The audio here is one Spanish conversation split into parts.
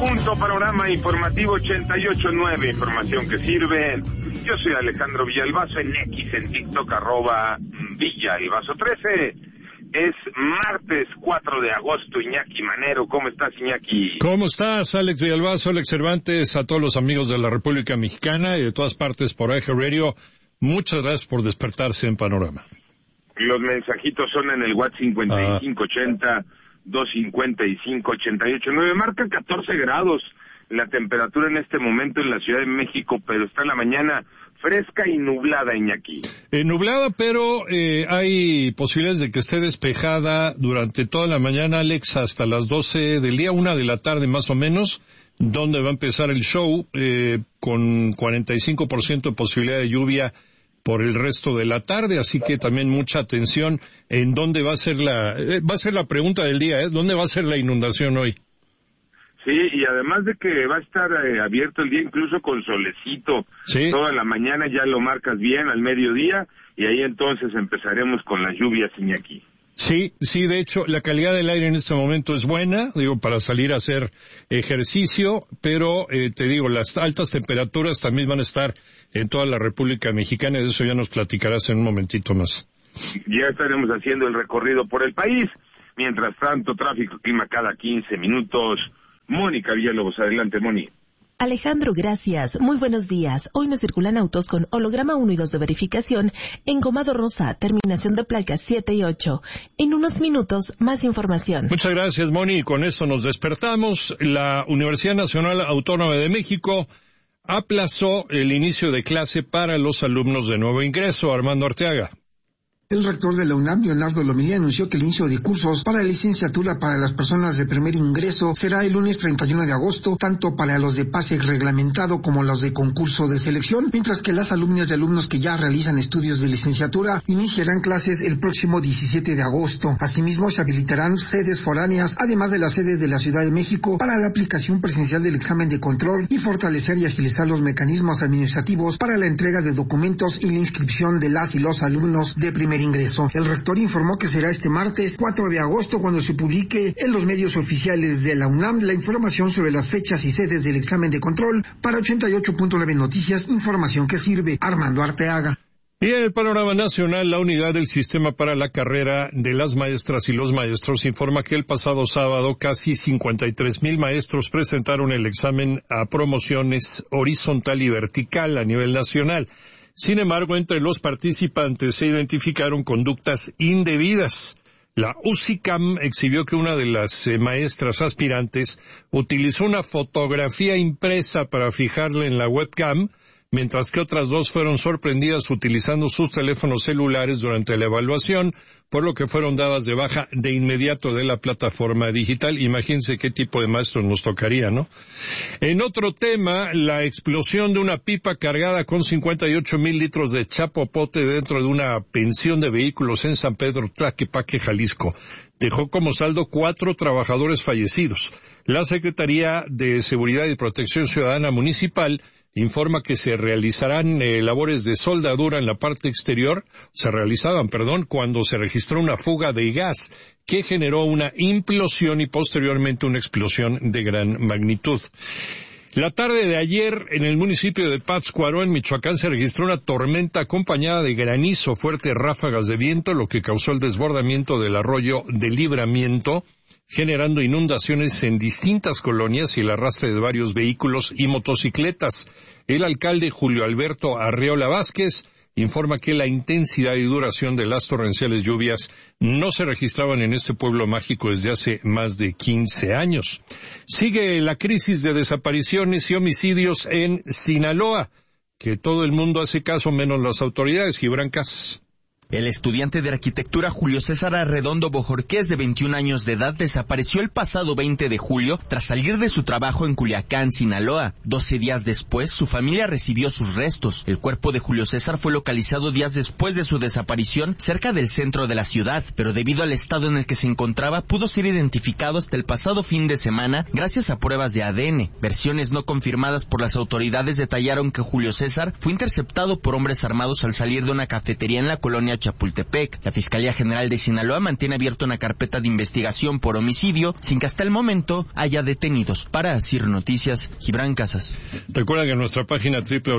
punto, panorama informativo 88.9, información que sirve. Yo soy Alejandro Villalbazo, en X, en TikTok, @Villalbazo13. Es martes 4 de agosto, Iñaki Manero. ¿Cómo estás, Iñaki? ¿Cómo estás, Alex Villalbazo, Alex Cervantes, a todos los amigos de la República Mexicana y de todas partes por Eje Radio? Muchas gracias por despertarse en Panorama. Los mensajitos son en el WhatsApp 5580-255-88.9. Marca 14 grados la temperatura en este momento en la Ciudad de México, pero está la mañana fresca y nublada, Iñaki. Nublada, pero hay posibilidades de que esté despejada durante toda la mañana, Alex, hasta las 12 del día, 1 de la tarde más o menos, donde va a empezar el show, con 45% de posibilidad de lluvia por el resto de la tarde, así que también mucha atención en dónde va a ser la pregunta del día, ¿dónde va a ser la inundación hoy? Sí, y además de que va a estar abierto el día incluso con solecito, ¿sí? Toda la mañana ya lo marcas bien, al mediodía, y ahí entonces empezaremos con las lluvias, Iñaki. Sí, de hecho, la calidad del aire en este momento es buena, para salir a hacer ejercicio, pero te digo, las altas temperaturas también van a estar en toda la República Mexicana, y de eso ya nos platicarás en un momentito más. Ya estaremos haciendo el recorrido por el país. Mientras tanto, tráfico, clima cada 15 minutos. Mónica Villalobos, adelante, Moni. Alejandro, gracias. Muy buenos días. Hoy nos circulan autos con holograma 1 y 2 de verificación, engomado rosa, terminación de placas 7 y 8. En unos minutos, más información. Muchas gracias, Moni. Con esto nos despertamos. La Universidad Nacional Autónoma de México aplazó el inicio de clase para los alumnos de nuevo ingreso. Armando Arteaga. El rector de la UNAM, Leonardo Lomelí, anunció que el inicio de cursos para la licenciatura para las personas de primer ingreso será el lunes 31 de agosto, tanto para los de pase reglamentado como los de concurso de selección, mientras que las alumnas y alumnos que ya realizan estudios de licenciatura iniciarán clases el próximo 17 de agosto. Asimismo, se habilitarán sedes foráneas, además de la sede de la Ciudad de México, para la aplicación presencial del examen de control y fortalecer y agilizar los mecanismos administrativos para la entrega de documentos y la inscripción de las y los alumnos de primer ingreso. El rector informó que será este martes 4 de agosto cuando se publique en los medios oficiales de la UNAM la información sobre las fechas y sedes del examen de control. Para 88.9 Noticias, información que sirve. Armando Arteaga. Y en el panorama nacional, la unidad del Sistema para la Carrera de las Maestras y los Maestros informa que el pasado sábado casi 53,000 maestros presentaron el examen a promociones horizontal y vertical a nivel nacional. Sin embargo, entre los participantes se identificaron conductas indebidas. La UCICAM exhibió que una de las maestras aspirantes utilizó una fotografía impresa para fijarla en la webcam, mientras que otras dos fueron sorprendidas utilizando sus teléfonos celulares durante la evaluación, por lo que fueron dadas de baja de inmediato de la plataforma digital. Imagínense qué tipo de maestros nos tocaría, ¿no? En otro tema, la explosión de una pipa cargada con 58,000 litros de chapopote dentro de una pensión de vehículos en San Pedro Tlaquepaque, Jalisco, dejó como saldo 4 trabajadores fallecidos. La Secretaría de Seguridad y Protección Ciudadana Municipal informa que se realizarán labores de soldadura en la parte exterior, cuando se registró una fuga de gas que generó una implosión y posteriormente una explosión de gran magnitud. La tarde de ayer, en el municipio de Pátzcuaro, en Michoacán, se registró una tormenta acompañada de granizo, fuertes ráfagas de viento, lo que causó el desbordamiento del arroyo de Libramiento, generando inundaciones en distintas colonias y el arrastre de varios vehículos y motocicletas. El alcalde Julio Alberto Arreola Vázquez informa que la intensidad y duración de las torrenciales lluvias no se registraban en este pueblo mágico desde hace más de 15 años. Sigue la crisis de desapariciones y homicidios en Sinaloa, que todo el mundo hace caso menos las autoridades. Gibran Casas. El estudiante de arquitectura Julio César Arredondo Bojorquez, de 21 años de edad, desapareció el pasado 20 de julio tras salir de su trabajo en Culiacán, Sinaloa. 12 días después, su familia recibió sus restos. El cuerpo de Julio César fue localizado días después de su desaparición cerca del centro de la ciudad, pero debido al estado en el que se encontraba, pudo ser identificado hasta el pasado fin de semana gracias a pruebas de ADN. Versiones no confirmadas por las autoridades detallaron que Julio César fue interceptado por hombres armados al salir de una cafetería en la colonia Chapultepec. La Fiscalía General de Sinaloa mantiene abierta una carpeta de investigación por homicidio sin que hasta el momento haya detenidos. Para Asir Noticias, Gibran Casas. Recuerda que en nuestra página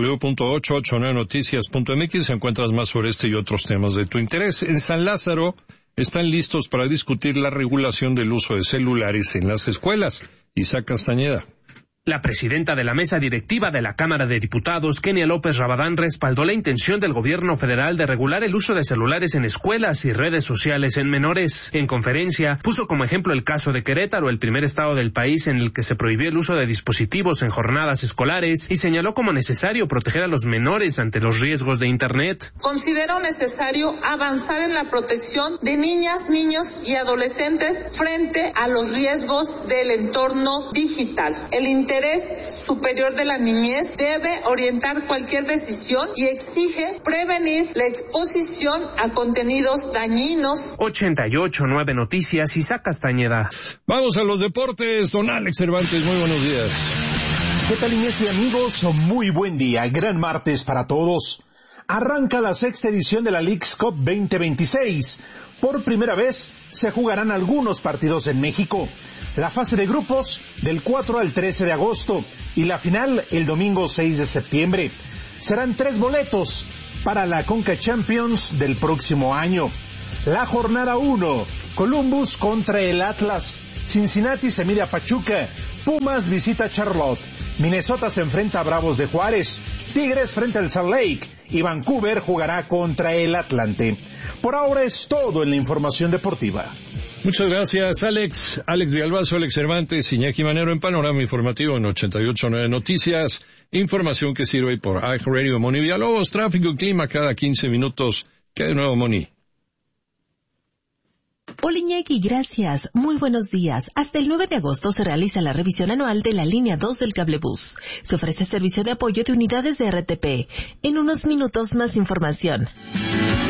www.889noticias.mx encuentras más sobre este y otros temas de tu interés. En San Lázaro están listos para discutir la regulación del uso de celulares en las escuelas. Isaac Castañeda. La presidenta de la mesa directiva de la Cámara de Diputados, Kenia López Rabadán, respaldó la intención del gobierno federal de regular el uso de celulares en escuelas y redes sociales en menores. En conferencia, puso como ejemplo el caso de Querétaro, el primer estado del país en el que se prohibió el uso de dispositivos en jornadas escolares, y señaló como necesario proteger a los menores ante los riesgos de Internet. Considero necesario avanzar en la protección de niñas, niños y adolescentes frente a los riesgos del entorno digital. El interés superior de la niñez debe orientar cualquier decisión y exige prevenir la exposición a contenidos dañinos. 88.9 Noticias, Isaac Castañeda. Vamos a los deportes, don Alex Cervantes, muy buenos días. ¿Qué tal, Inés y amigos? Muy buen día, gran martes para todos. Arranca la sexta edición de la Leagues Cup 2026. Por primera vez se jugarán algunos partidos en México. La fase de grupos del 4 al 13 de agosto y la final el domingo 6 de septiembre. Serán 3 boletos para la Conca Champions del próximo año. La jornada 1, Columbus contra el Atlas. Cincinnati se mide a Pachuca. Pumas visita a Charlotte. Minnesota se enfrenta a Bravos de Juárez. Tigres frente al Salt Lake. Y Vancouver jugará contra el Atlante. Por ahora es todo en la información deportiva. Muchas gracias, Alex. Alex Villalbazo, Alex Cervantes, Iñaki Manero en Panorama Informativo en 88.9 Noticias. Información que sirve por iHeartRadio. Moni Villalobos, tráfico y clima cada 15 minutos. ¿Qué de nuevo, Moni? Hola Iñaki, gracias. Muy buenos días. Hasta el 9 de agosto se realiza la revisión anual de la línea 2 del cablebús. Se ofrece servicio de apoyo de unidades de RTP. En unos minutos más información.